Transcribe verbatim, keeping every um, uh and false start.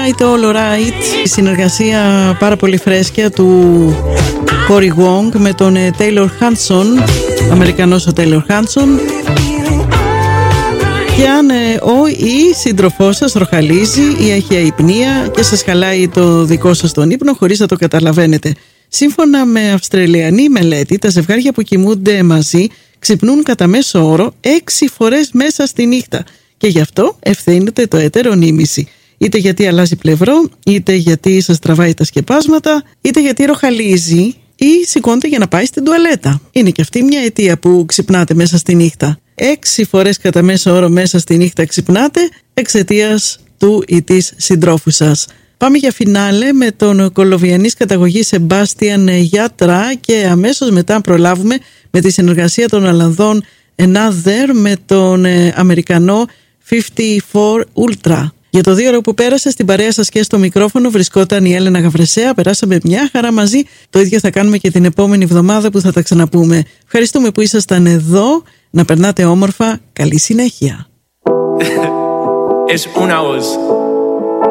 Alright, all right. Η συνεργασία πάρα πολύ φρέσκια του Cory Wong με τον Taylor Hanson, Αμερικανός ο Taylor Hanson. Και αν ο ή σύντροφός σας ροχαλίζει ή έχει αϊπνία και σας χαλάει το δικό σας τον ύπνο χωρίς να το καταλαβαίνετε. Σύμφωνα με αυστραλιανή μελέτη, τα ζευγάρια που κοιμούνται μαζί ξυπνούν κατά μέσο όρο έξι φορές μέσα στη νύχτα. Και γι' αυτό ευθύνεται το έτερο νήμιση. Είτε γιατί αλλάζει πλευρό, είτε γιατί σας τραβάει τα σκεπάσματα, είτε γιατί ροχαλίζει ή σηκώνεται για να πάει στην τουαλέτα. Είναι και αυτή μια αιτία που ξυπνάτε μέσα στη νύχτα. Έξι φορές κατά μέσο όρο μέσα στη νύχτα ξυπνάτε εξαιτίας του ή της συντρόφου σας. Πάμε για φινάλε με τον κολοβιανής καταγωγής Σεμπάστιαν Γιατρά και αμέσως μετά προλάβουμε με τη συνεργασία των Ολλανδών Another με τον Αμερικανό πενήντα τέσσερα Ultra. Για το δύο ώρο που πέρασε στην παρέα σας και στο μικρόφωνο βρισκόταν η Έλενα Γαβρεσέα. Περάσαμε μια χαρά μαζί. Το ίδιο θα κάνουμε και την επόμενη εβδομάδα που θα τα ξαναπούμε. Ευχαριστούμε που ήσασταν εδώ. Να περνάτε όμορφα. Καλή συνέχεια. Es una voz.